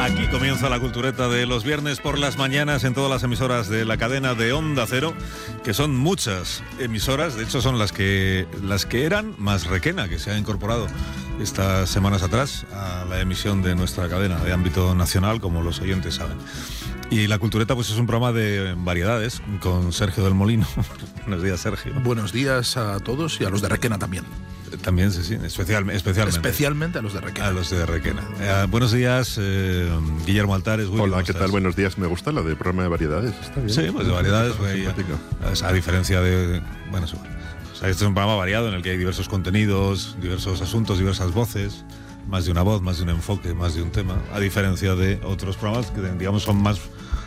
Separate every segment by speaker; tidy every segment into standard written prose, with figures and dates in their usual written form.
Speaker 1: Aquí comienza la cultureta de los viernes por las mañanas en todas las emisoras de la cadena de Onda Cero, que son muchas emisoras, de hecho son las que eran, más Requena, que se ha incorporado estas semanas atrás a la emisión de nuestra cadena de ámbito nacional, como los oyentes saben. Y la cultureta pues es un programa de variedades con Sergio del Molino. Buenos días, Sergio.
Speaker 2: Buenos días a todos y a los de Requena también.
Speaker 1: También, sí, especialmente.
Speaker 2: Especialmente a los de Requena.
Speaker 1: A los de Requena. Buenos días, Guillermo Altares.
Speaker 3: Hola, ¿qué tal? Buenos días. Me gusta lo de programa de variedades. Está bien.
Speaker 1: Sí, pues de variedades. A diferencia de... Bueno, este es un programa variado en el que hay diversos contenidos, diversos asuntos, diversas voces, más de una voz, más de un enfoque, más de un tema, a diferencia de otros programas que, digamos, son más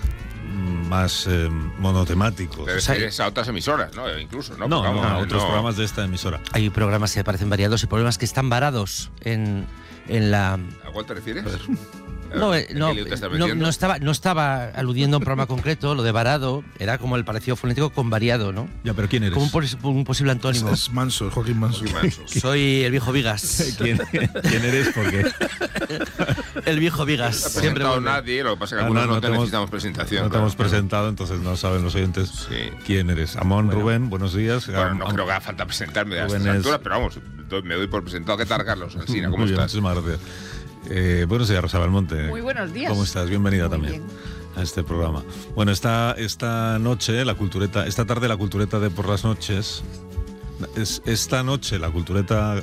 Speaker 1: monotemáticos.
Speaker 4: Te refieres a otras emisoras, ¿no? Incluso, ¿no?
Speaker 1: No, otros programas de esta emisora.
Speaker 5: Hay programas que parecen variados y programas que están varados en la...
Speaker 4: ¿A cuál te refieres?
Speaker 5: No estaba aludiendo a un programa concreto. Lo de varado era como el parecido fonético con variado, ¿no?
Speaker 1: Ya, pero ¿quién eres?
Speaker 5: Como un posible antónimo.
Speaker 2: Es Manso, Joaquín Manso.
Speaker 5: Soy el viejo Vigas.
Speaker 1: ¿Quién eres? Porque
Speaker 5: el viejo Vigas.
Speaker 4: No siempre a nadie, lo que pasa es que algunos no necesitamos presentación.
Speaker 1: No te hemos presentado, entonces no saben los oyentes quién eres. Amón, Rubén, buenos días.
Speaker 4: Bueno, no creo que haga falta presentarme a estas alturas, pero vamos, me doy por presentado. ¿Qué tal, Carlos? Alsina, ¿cómo estás?
Speaker 1: Muchísimas gracias. Buenos días, Rosa Belmonte.
Speaker 6: Muy buenos días.
Speaker 1: ¿Cómo estás? Bienvenida
Speaker 6: Muy
Speaker 1: también
Speaker 6: bien.
Speaker 1: A este programa. Bueno, esta noche, esta tarde la cultureta de por las noches, esta noche la cultureta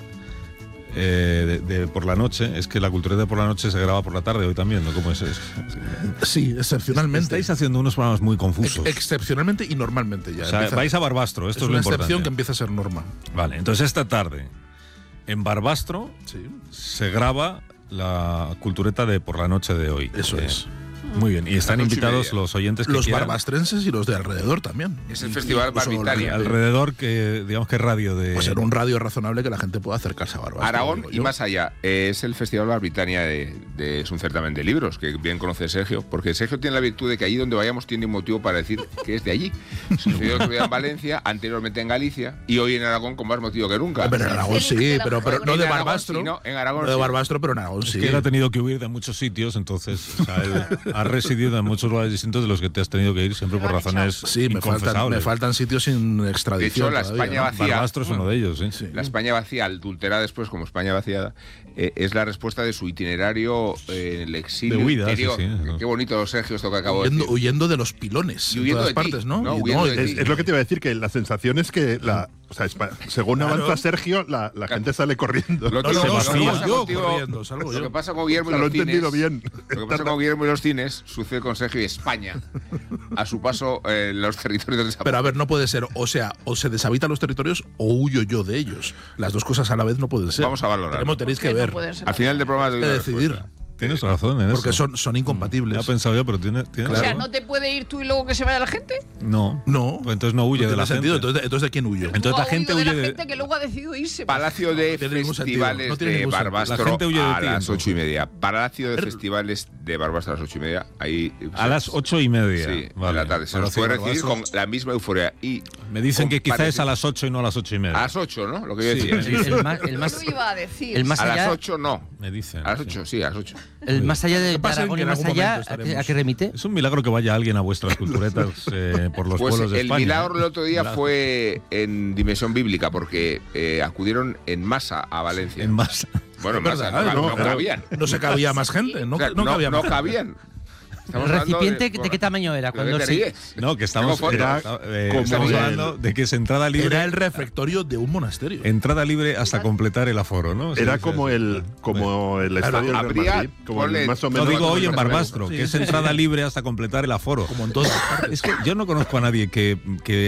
Speaker 1: de por la noche, es que la cultureta de por la noche se graba por la tarde hoy también, ¿no? ¿Cómo es eso?
Speaker 2: Sí, excepcionalmente.
Speaker 1: Estáis haciendo unos programas muy confusos.
Speaker 2: Excepcionalmente y normalmente ya.
Speaker 1: O sea, vais a Barbastro, esto es lo
Speaker 2: una
Speaker 1: importante.
Speaker 2: excepción que empieza a ser norma.
Speaker 1: Vale, entonces esta tarde en Barbastro se graba la cultureta de por la noche de hoy.
Speaker 2: Eso es.
Speaker 1: Muy bien, y están invitados los oyentes que
Speaker 2: los
Speaker 1: quieran.
Speaker 2: barbastrenses y los de alrededor también.
Speaker 4: Es el Festival Barbitania.
Speaker 1: Alrededor, que digamos que radio de...
Speaker 2: Pues en un radio razonable que la gente pueda acercarse a Barbastro.
Speaker 4: Aragón y más allá. Es el Festival Barbitania es un certamen de libros, que bien conoce Sergio, porque Sergio tiene la virtud de que allí donde vayamos tiene un motivo para decir que es de allí. Sucedió otro día en Valencia, anteriormente en Galicia, y hoy en Aragón con más motivo que nunca.
Speaker 2: Pero en Aragón sí, pero no de Barbastro.
Speaker 4: Sí, no, en Aragón
Speaker 2: no de Barbastro, pero en Aragón sí.
Speaker 1: Es que él ha tenido que huir de muchos sitios, entonces, o sea, él ha residido en muchos lugares distintos de los que te has tenido que ir siempre por razones inconfesables.
Speaker 2: Me faltan sitios sin extradición.
Speaker 4: De hecho, la España vacía.
Speaker 1: Barbastro es uno de ellos, sí.
Speaker 4: La España vacía, adulterada después como España vaciada, es la respuesta de su itinerario en el exilio.
Speaker 1: De huida,
Speaker 4: interior.
Speaker 1: sí.
Speaker 4: Qué bonito, Sergio, esto que acabo de decir.
Speaker 2: Huyendo de los pilones.
Speaker 4: Y huyendo
Speaker 2: en todas
Speaker 4: de
Speaker 2: partes,
Speaker 4: ti,
Speaker 2: ¿no?
Speaker 3: Es lo que te iba a decir, que la sensación es que según avanza Sergio, la gente sale corriendo.
Speaker 4: Lo que pasa con Guillermo y
Speaker 3: lo he
Speaker 4: los
Speaker 3: entendido
Speaker 4: cines.
Speaker 3: bien.
Speaker 4: Lo que pasa con Guillermo y los cines sucede con Sergio y España. A su paso, los territorios de
Speaker 2: Pero a ver, no puede ser. O sea, o se deshabitan los territorios o huyo yo de ellos. Las dos cosas a la vez no pueden ser.
Speaker 4: Vamos a valorar.
Speaker 2: Tenéis que ver.
Speaker 4: Al final del programa
Speaker 2: que decidir.
Speaker 1: Tienes razón en eso.
Speaker 2: Porque son incompatibles.
Speaker 1: Ya he pensado yo, pero tienes
Speaker 6: O sea, ¿no te puede ir tú y luego que se vaya la gente?
Speaker 1: No.
Speaker 2: Pues
Speaker 1: entonces no huye de la gente.
Speaker 2: Entonces, ¿de quién huyo?
Speaker 1: Entonces la gente huye
Speaker 6: de la gente que luego ha decidido irse.
Speaker 4: Palacio de Festivales de Barbastro a las 8:30. Palacio de Festivales de Barbastro a las 8:30. Ahí,
Speaker 1: a las 8:30.
Speaker 4: Sí, de la tarde. Se nos puede recibir con la misma euforia. Y
Speaker 1: me dicen que quizá es a las 8 y no a las 8:30.
Speaker 4: A las 8, ¿no? Lo que yo decía.
Speaker 6: Eso iba a decir.
Speaker 4: A las 8 no.
Speaker 1: Me dicen.
Speaker 4: A las 8, sí, a las 8.
Speaker 5: El más allá de Aragón y más allá, ¿a qué remite?
Speaker 1: Es un milagro que vaya alguien a vuestras culturetas por los pueblos de España.
Speaker 4: El milagro el otro día fue en dimensión bíblica, porque acudieron en masa a Valencia.
Speaker 1: En masa.
Speaker 4: Bueno, en masa, no cabían.
Speaker 2: No se cabía más gente, no
Speaker 4: cabían.
Speaker 5: ¿El recipiente de qué tamaño era?
Speaker 4: Cuando
Speaker 1: No, que estamos hablando de que es entrada libre.
Speaker 2: Era el refectorio de un monasterio.
Speaker 1: Entrada libre hasta completar el aforo, ¿no?
Speaker 3: Era como el estadio de Madrid, como más o menos.
Speaker 1: No digo hoy en Barbastro, que es entrada libre hasta completar el aforo.
Speaker 2: Como en todas partes.
Speaker 1: Es que yo no conozco a nadie que